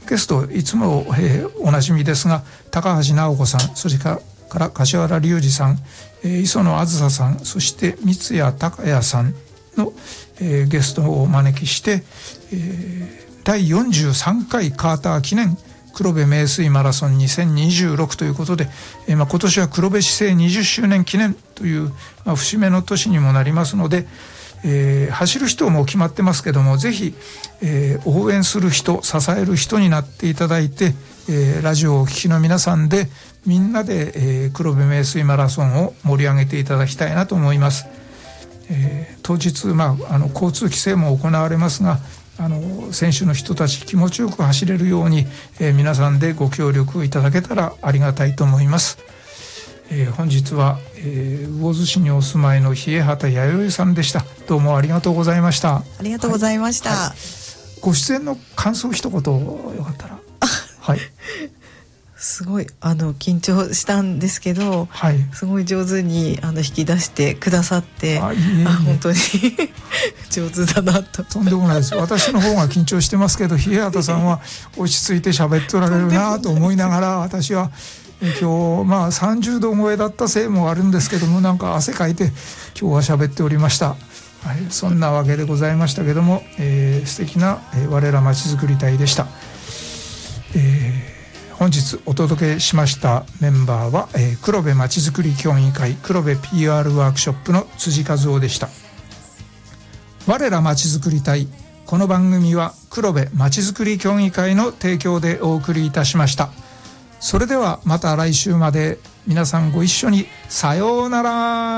ゲストいつも、おなじみですが、高橋直子さん、それから柏原隆二さん、磯野あずささん、そして三谷孝也さんの、ゲストをお招きして、第43回カーター記念黒部名水マラソン2026ということで、今年は黒部市政20周年記念という、節目の年にもなりますので、走る人も決まってますけども、ぜひ、応援する人、支える人になっていただいて、ラジオをお聞きの皆さんでみんなで、黒部名水マラソンを盛り上げていただきたいなと思います。当日、交通規制も行われますが、選手の人たち気持ちよく走れるように、皆さんでご協力いただけたらありがたいと思います。本日は、魚津市にお住まいの冷畑弥生さんでした。どうもありがとうございました。 ありがとうございました、 ご出演の感想一言よかったら。はい、 すごい緊張したんですけど、すごい上手に引き出してくださって、本当に上手だなと。 とんでもないです。私の方が緊張してますけど、冷畑さんは落ち着いて喋っておられるなと思いながら、私は今日30度超えだったせいもあるんですけども、なんか汗かいて今日は喋っておりました。そんなわけでございましたけども、素敵な、我らまちづくり隊でした。本日お届けしましたメンバーは、黒部まちづくり協議会黒部 PR ワークショップの辻和夫でした。我らまちづくり隊、この番組は黒部まちづくり協議会の提供でお送りいたしました。それではまた来週まで皆さんご一緒にさようなら。